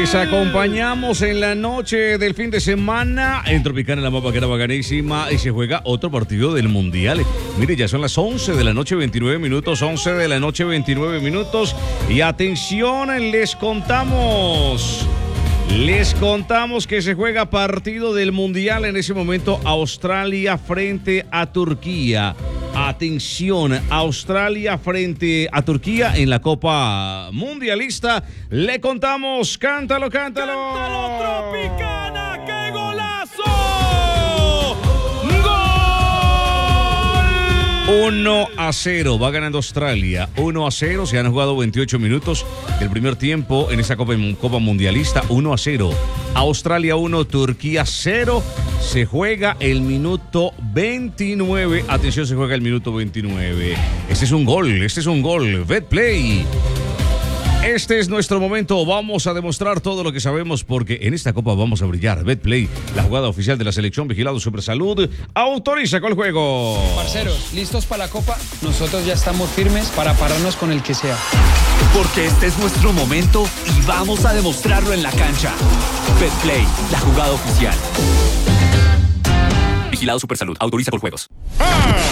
Les acompañamos en la noche del fin de semana en Tropicana, la mapa que era bacanísima, y se juega otro partido del Mundial. Mire, ya son las 11 de la noche, 29 minutos, 11 de la noche, 29 minutos. Y atención, les contamos que se juega partido del Mundial en ese momento, Australia frente a Turquía. Atención, Australia frente a Turquía en la Copa Mundialista. Le contamos, cántalo. ¡Cántalo, Tropicana! ¡Qué golazo! ¡Gol! 1-0, va ganando Australia, 1-0, se han jugado 28 minutos del primer tiempo en esa Copa Mundialista, 1-0. Australia 1, Turquía 0. Se juega el minuto 29. Atención, se juega el minuto 29. Este es un gol. Betplay. Este es nuestro momento. Vamos a demostrar todo lo que sabemos porque en esta Copa vamos a brillar. Betplay, la jugada oficial de la selección Vigilado Supersalud, autoriza con el juego. Parceros, ¿listos para la Copa? Nosotros ya estamos firmes para pararnos con el que sea. Porque este es nuestro momento y vamos a demostrarlo en la cancha. Betplay, la jugada oficial. Vigilado Supersalud, autoriza por juegos.